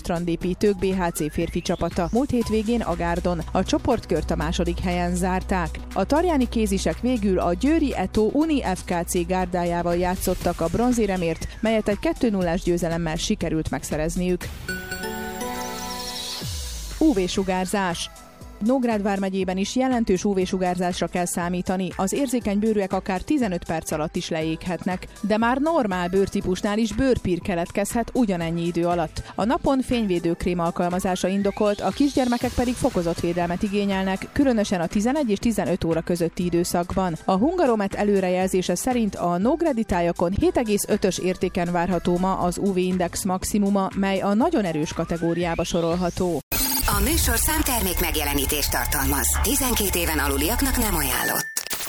strandépítők BHC férfi csapata múlt hétvégén a Gárdon. A csoportkört a második helyen zárták. A tarjáni kézisek végül a győri Eto Uni FKC gárdájával játszottak a bronzéremért, melyet egy 2-0-ás győzelemmel sikerült megszerezniük. UV-sugárzás. Nógrád vármegyében is jelentős UV-sugárzásra kell számítani, az érzékeny bőrűek akár 15 perc alatt is leéghetnek, de már normál bőrtípusnál is bőrpír keletkezhet ugyanennyi idő alatt. A napon fényvédőkrém alkalmazása indokolt, a kisgyermekek pedig fokozott védelmet igényelnek, különösen a 11 és 15 óra közötti időszakban. A Hungaromet előrejelzése szerint a nógrádi tájakon 7,5-ös értéken várható ma az UV-index maximuma, mely a nagyon erős kategóriába sorolható. A műsorszám termék megjelenítést tartalmaz. 12 éven aluliaknak nem ajánlott.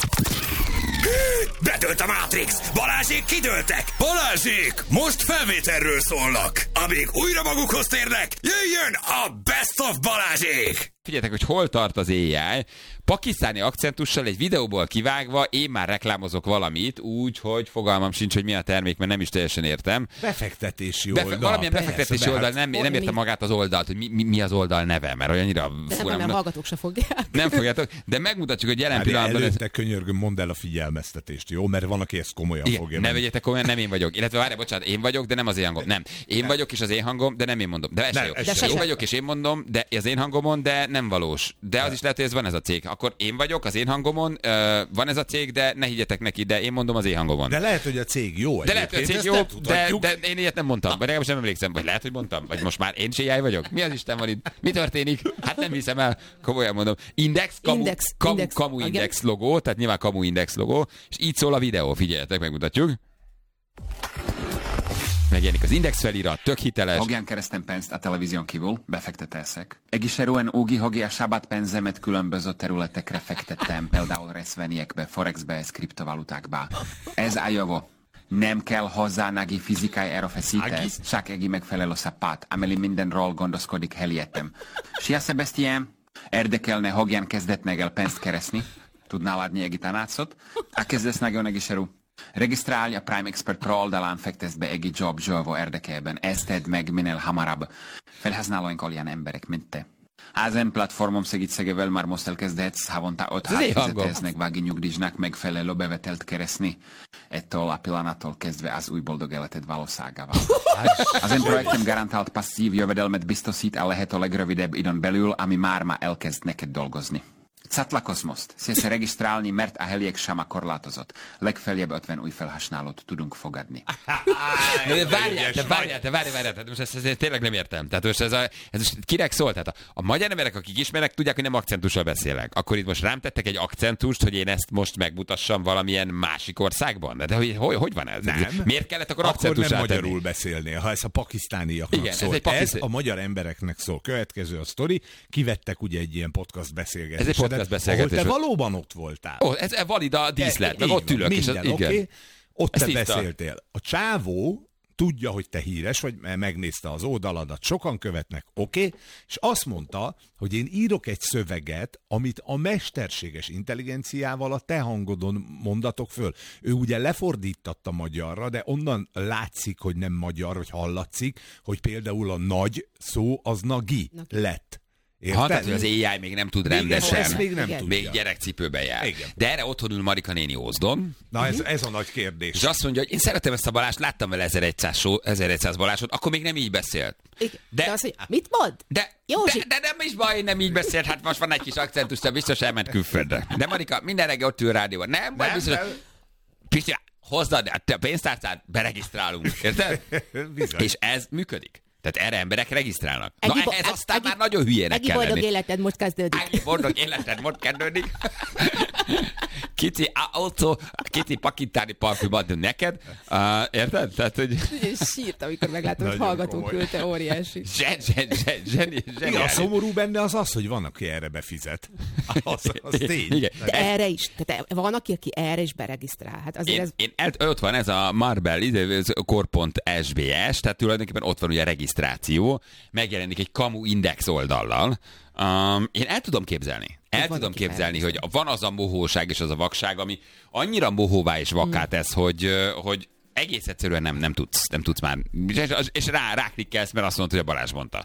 Bedőlt a Matrix! Balázsék kidőltek! Balázsék! Most felvételről szólnak! Amíg újra magukhoz térnek, jöjjön a Best of Balázsék! Figyeljetek, hogy hol tart az AI. Pakisztáni akcentussal egy videóból kivágva én már reklámozok valamit, úgy, hogy fogalmam sincs, hogy mi a termék, mert nem is teljesen értem. Befektetési oldal. Valamilyen befektetési oldal, nem értem magát az oldalt, hogy mi az oldal neve, mert olyannyira fura. Nem, hallgatók se fogják. Nem fogjátok, de megmutatjuk, hogy jelen pillanatban... Előtte könyörgöm, mondd el a figyelmeztetést, jó? Mert van, aki ezt komolyan fogja. Ne vegyetek komolyan, nem én vagyok. Illetve várj, bocsánat, én vagyok, de nem az én hangom. Nem. Én vagyok, és az én hangom, de nem én mondom. De ez jó. Én vagyok, és én mondom, de az én hangomon, de nem valós. De az is lehet, hogy ez van ez a cég. Akkor én vagyok az én hangomon, van ez a cég, de ne higgyetek neki, de én mondom az én hangomon. De lehet, hogy a cég jó. De lehet, hogy a cég jó, de én ilyet nem mondtam. Vagy legalábbis nem emlékszem, vagy lehet, hogy mondtam. Vagy most már én AI vagyok. Mi az Isten van itt? Mi történik? Hát nem hiszem el. Komolyan mondom. Kamu Index logó, tehát nyilván Kamu Index logó, és így szól a videó. Figyeljetek, megmutatjuk. Megjelenik az Index felirat, tök hiteles. Hogyan kerestem pénzt a televízión kívül, befektetések. Egészszerűen úgy, a saját pénzemet különböző területekre fektettem, például részvényekbe, forexbe, kriptovalutákba. Ez a jó. Nem kell hozzá neki fizikai erőfeszítés, csak egy megfelelő szapát, amely mindenről gondoskodik helyettem. Sia Sebastian, érdekelne, hogyan kezdett meg el pénzt keresni? Tudnál adni egy tanácsot? A kezdesz nagyon egészszerű. Regisztrálj a Prime Expert Pro oldalán, fektesz be egy jobb zsölvó érdekében. Ezt tedd meg minél hamarabb. Felhasználóink olyan emberek, mint te. Ezen platformom segítségével már most elkezdhetsz havonta 5 fizetésnek vági nyugdíjnak megfelelő bevetelt keresni. Ettől a pillanattól kezdve az új boldog életed valóságával. Az én projektem garantált passzív jövedelmet biztosít a lehető legrövidebb időn belül, ami már ma elkezd neked dolgozni. Csatlakozz most. Szélsz regisztrálni, mert a helyek sem a korlátozott. Legfeljebb 50 új felhasználót tudunk fogadni. Várjál, most ezt tényleg nem értem. Tehát most ez kinek szól? Tehát a magyar emberek, akik ismernek, tudják, hogy nem akcentussal beszélek. Akkor itt most rám tettek egy akcentust, hogy én ezt most megmutassam valamilyen másik országban? De hogy van ez? Nem. Miért kellett akkor akcentussal akkor nem magyarul beszélnél, ha ez a pakisztániaknak szól. Ez a magyar embereknek szól. Következő a sztori. Kivettek ugye egy ilyen podcast beszélgetést. Ahol te valóban ott voltál. Ez valid a díszlet, meg ott ülök. Minden, oké. Ott te beszéltél. A csávó tudja, hogy te híres vagy, mert megnézte az oldaladat, sokan követnek, oké? És azt mondta, hogy én írok egy szöveget, amit a mesterséges intelligenciával a te hangodon mondatok föl. Ő ugye lefordítatta magyarra, de onnan látszik, hogy nem magyar, hogy hallatszik, hogy például a nagy szó az nagi lett. Ha, tehát, hogy az AI még nem tud rendesen. Ezt még nem tudja. Még gyerekcipőben jár. Igen. De erre otthon ül Marika néni Ózdon. Na ez a nagy kérdés. És azt mondja, hogy én szeretem ezt a Balást, láttam vele 1100 Balázsot, akkor még nem így beszélt. De azt mondja, mit mond? De nem is baj, nem így beszélt, hát most van egy kis akcentus, de biztos elment külföldre. De Marika, minden reggel ott ül rádióban. Nem baj, biztos. Pisti, hozd a pénztárcát, beregisztrálunk. Érted? És ez működik. Tehát erre emberek regisztrálnak. Ez aztán már nagyon hülyének kell lenni. Boldog életed most kezdődik. Boldog életed most kezdődik. Kicsi pakitáni parfüm adni neked. Érted? Tehát, hogy... És sírt, amikor meglátom, hogy hallgató küldte, óriási. Zseni. A szomorú benne az, hogy van, aki erre befizet. Az tény. Igen. De erre is. Tehát van, aki erre is beregisztrál. Hát azért ott van ez a Marbel, core.sbs, tehát tulajdonképpen ott van ugye a regisztráció, megjelenik egy Kamu Index oldallal. Én el tudom képzelni. Hogy van az a mohóság és az a vakság, ami annyira mohóvá és vakká tesz, hogy egész egyszerűen nem tudsz már. És ráklikkelsz, mert azt mondod, hogy a Balázs mondta.